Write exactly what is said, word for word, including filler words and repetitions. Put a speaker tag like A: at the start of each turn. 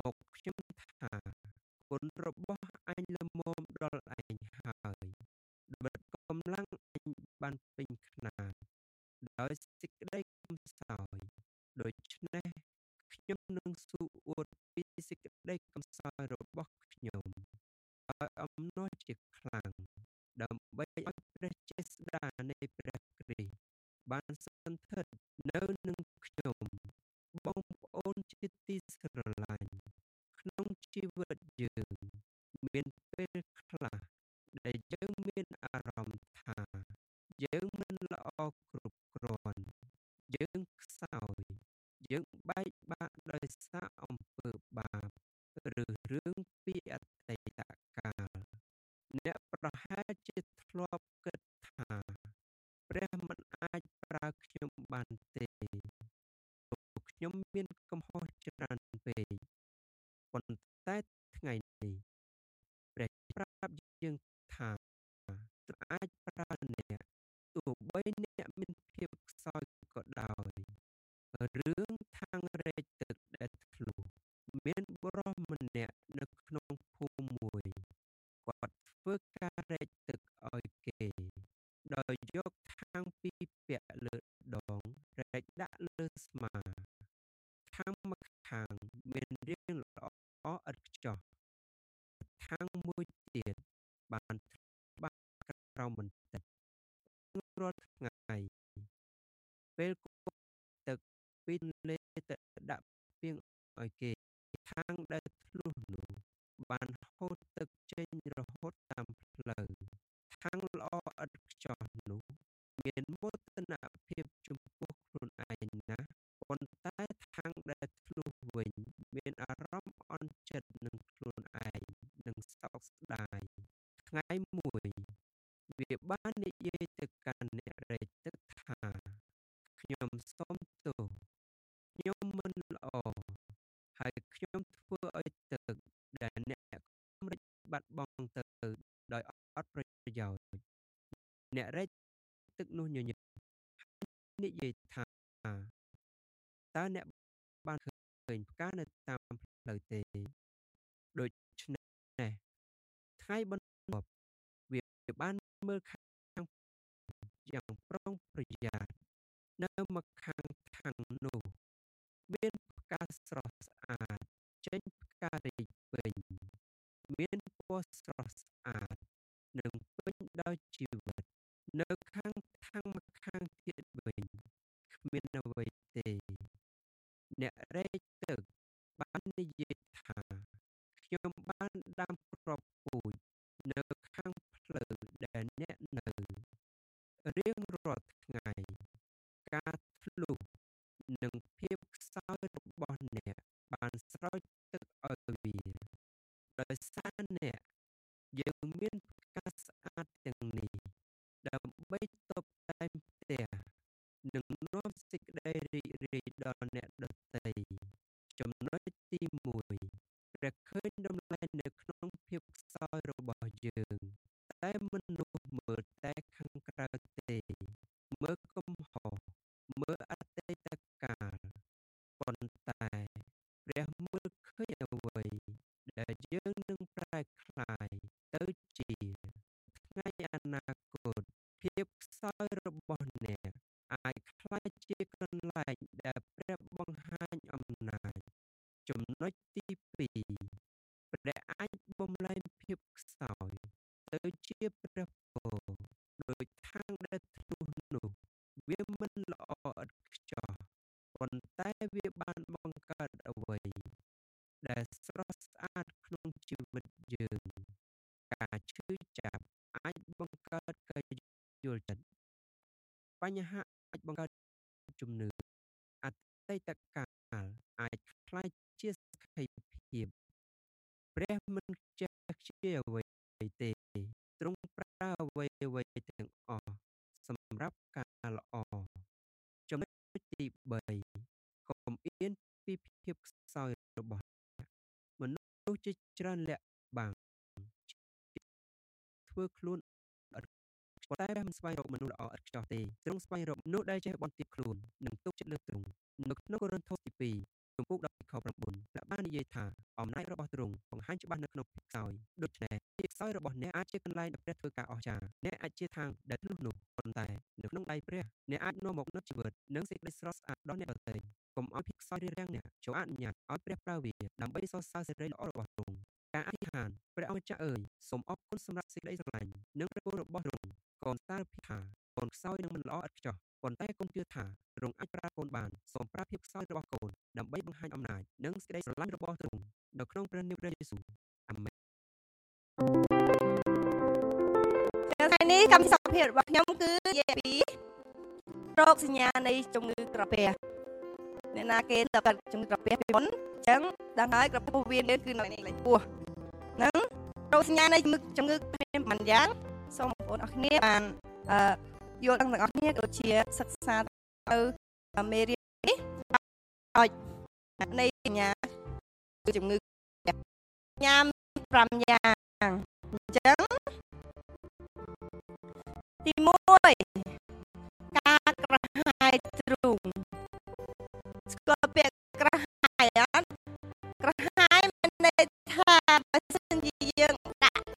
A: មកខ្ញុំថាគុណរបស់អញល្មមដល់ឯងហើយបិទកម្លាំងអញបានពេញខ្នាតដោយសេចក្តីកំសោយដូច្នេះខ្ញុំនឹងស៊ូអួតពីសេចក្តីកំសោយរបស់ខ្ញុំឲ្យអំណរជាខ្លាំងដើម្បីឲ្យព្រះចេស្តានៃព្រះគ្រីស្ទបានសន្ធិដ្ឋនៅនឹងខ្ញុំបងប្អូនជាទីស្រឡាញ់ក្នុងជីវិតយើងមានពេលខ្លះដែលយើងមានអារម្មណ៍ថាយើងមិនល្អគ្រប់គ្រាន់យើងខ្សោយយើងបែកបាក់ដោយសារអំពើបាបឬរឿងពីអតីតកាលអ្នកប្រហែលជាធ្លាប់គិតថាព្រះមិនអាចប្រើខ្ញុំបានទេព្រោះខ្ញុំមានកំហុសច្រើនពេកប៉ុន្តែថ្ងៃនេះព្រះប្រាប់យើងថាទ្រង់អាចប្រើអ្នកទោះបីអ្នកមានភាពខ្សោយក៏ដោយរឿងທາງរែកទឹកដែលធ្លុះមានបុរសម្នាក់នៅក្នុងភូមិមួយគាត់ធ្វើការរែកទឹកឲ្យគេដោយយកថាងពីរពាក់លើដងរែកដាក់លើស្មាថាងម្ខាងមានរាងល្អឥតខ្ចោះថាងមួយទៀតបានបាក់ក្រោមបន្តិចរាល់ថ្ងៃពេលគប់ទឹកពីទន្លេទៅដាក់ពាងឲ្យគេថាងដែលធ្លុះនោះបានហូរទឹកចេញរហូតតាមផ្លូវថាងល្អឥតខ្ចោះនោះមានមោទនភាពចំពោះខ្លួនឯងណាស់ប៉ុន្តែថាងដែលធ្លុះវិញមានអារម្មណ៍អន់ចិត្តនឹងខ្លួនឯងនិងសោកស្ដាយថ្ងៃមួយវាបាននិយាយទៅកាន់អ្នករែកទឹកថាខ្ញុំសូមទោសខ្ញុំមិនល្អហើយខ្ញុំធ្វើឲ្យទឹកដែលអ្នកកំរិចបាត់បង់ទៅដោយអត់ប្រយោជន៍អ្នករែកទឹកនោះញញឹមនិយាយថាតើអ្នកបានឃើញផ្កានៅតាមផ្លូវទេដូច្នេះថ្ងៃបន្ទាប់វាបានមើលខាងយ៉ាងប្រុងប្រយ័ត្ននៅម្ខាងថាងនោះមានផ្កាស្រស់ស្អាតចេញផ្ការីកពេញមានពណ៌ស្រស់ស្អាតនិងពេញដោយជីវិតនៅខាងថាងម្ខាងទៀតវិញគ្មានអ្វីទេអ្នករែកទឹកបាននិយាយថាខ្ញុំបានដាំគ្រាប់ពូជនៅខាងផ្លូវដែលអ្នកនៅរៀងរាល់ថ្ងៃការធ្លុះនិងភាពខ្សោយរបស់អ្នកបានស្រោចទឹកឲ្យវាដោយសារអ្នកយើងមានផ្កាស្អាតទាំងនេះដើម្បីតុបតែងផ្ទះនិងនាំសេចក្តីរីករាយដល់អ្នកដទៃចំណុចទីមួយព្រះឃើញតម្លៃនៅក្នុងភាពខ្សោយរបស់យើងតែមនុស្សមើលតែខាងក្រៅទេមើលកំហុសមើលអតីតកាលប៉ុន្តែព្រះមើលឃើញអ្វីដែលយើងនឹងប្រែក្លាយទៅជាថ្ងៃអនាគតភាពខ្សោយរបស់អ្នកអាចក្លាយជាកន្លែងដែលព្រះបង្ហាញអំណាចចំណុចទីពីរព្រះអាចបំលែងភាពខ្សោយទៅជាព្រះពរដោយខាងដែលធ្លុះនោះវាមិនល្អឥតខ្ចោះប៉ុន្តែវាបានបង្កើតអ្វីដែលស្រស់ស្អាតក្នុងជីវិតយើងការឈឺចាប់អាចបង្កើតការយល់ចិត្តបញ្ហាអាចបង្កើតជំនឿអតីតកាលអាចក្លាយជាសក្ខីភាពព្រះមិនចេះខ្ជិលអ្វីទេទ្រង់ប្រើអ្វីអ្វីទាំងអស់សម្រាប់ការល្អចំណុចទីបីកុំអៀនពីភាពខ្សោយរបស់អ្នកមនុស្សជាច្រើនលាក់បាំងធ្វើខ្លួនឥតប៉ុន្តែព្រះមិនស្វែងរកមនុស្សល្អឥតខ្ចោះទេទ្រង់ស្វែងរកមនុស្សដែលចេះបន្ទាបខ្លួននិងទុកចិត្តលើទ្រង់នៅក្នុងកូរិនថូសទីពីរជំពូកដប់ខប្រាំបួនអ្នកបាននិយាយថាអំណាចរបស់ទ្រង់បង្ហាញច្បាស់នៅក្នុងភាពខ្សោយដូច្នេះភាពខ្សោយរបស់អ្នកអាចជាកន្លែងដែលព្រះធ្វើការអស្ចារ្យអ្នកអាចជាທາງដែលធ្លុះនោះប៉ុន្តែនៅក្នុងដៃព្រះអ្នកអាចនាំមកនូវជីវិតនិងសេចក្តីស្រស់ស្អាតដល់អ្នកដទៃកុំឲ្យភាពខ្សោយរារាំងអ្នកចូលអនុញ្ញាតឲ្យព្រះប្រើវាដើម្បីសរសើរសេរីល្អរបស់ទ្រង់ការអធិដ្ឋានព្រះអង្គម្ចាស់អើយសូមអរគុណសម្រាប់សេចក្តីស្រឡាញ់និងព្រះគុណរបស់ទ្រង់កូនស្ដារភាពថាកូនខ្សោយនឹងមិនល្អឥតខ្ចោះប៉ុន្តែកូនជឿថាទ្រង់អាចប្រើកូនបានសូមប្រើភាពខ្សោយរបស់កូនដើម្បីបង្ហាញអំណាចនិងសេចក្តីស្រឡាញ់របស់ទ្រង់នៅក្នុងព្រះនាមព្រះយេស៊ូវអាមែន
B: ថ្ងៃនេះកម្មវិធីសុខភាពរបស់ខ្ញុំគឺនិយាយពីរោគសញ្ញានៃជំងឺក្រពះអ្នកណាគេទៅកាត់ជំងឺក្រពះពីមុនអញ្ចឹងដឹងហើយក្រពះវាមានគឺនៅនេះលេខពោះហ្នឹងរោគសញ្ញានៃជំងឺជំងឺមានប៉ុន្មានយ៉ាងសូមបងប្អូនអរគ្នាបានអឺយល់ដឹងទាំងអស់គ្នាក៏ជាសិក្សាទៅមេរៀននេះឲ្យនៃសញ្ញាជំងឺញ៉ាំប្រាំយ៉ាងអញ្ចឹងទីមួយការក្រហាយទ្រូងស្គាល់ពាក្យក្រហាយអត់ក្រហាយមានន័យថា